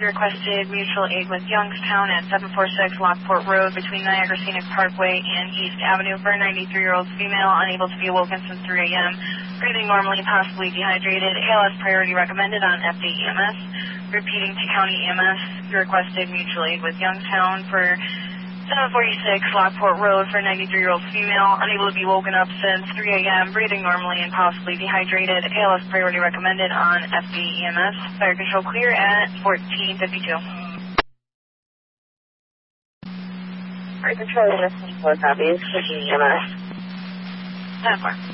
requested mutual aid with Youngstown at 746 Lockport Road between Niagara Scenic Parkway and East Avenue for a 93-year-old female unable to be awoken since 3 a.m. Breathing normally, possibly dehydrated. ALS priority recommended on FD EMS. Repeating to County EMS, you requested mutual aid with Youngstown for 746 Lockport Road for a 93-year-old female unable to be woken up since 3 a.m. Breathing normally and possibly dehydrated. ALS priority recommended on FD EMS. Fire control clear at 1452. Fire control, EMS 24 copies, 15 EMS. 10-4.